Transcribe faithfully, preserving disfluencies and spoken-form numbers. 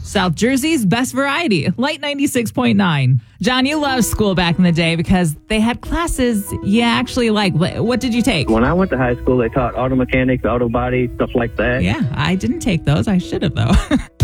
South Jersey's best variety, Light ninety-six point nine. John, you loved school back in the day because they had classes you actually like. What did you take? When I went to high school, they taught auto mechanics, auto body, stuff like that. Yeah, I didn't take those. I should have, though.